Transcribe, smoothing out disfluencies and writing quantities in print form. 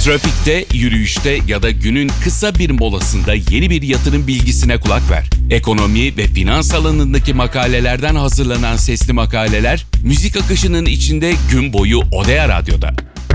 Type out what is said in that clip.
Trafikte, yürüyüşte ya da günün kısa bir molasında yeni bir yatırım bilgisine kulak ver. Ekonomi ve finans alanındaki makalelerden hazırlanan sesli makaleler, müzik akışının içinde gün boyu Odea Radyo'da.